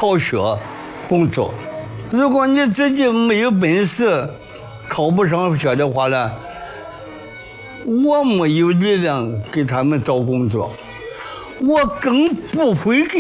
考学工作。如果你自己没有本事，考不上学的话呢，我没有力量给他们找工作，我更不会给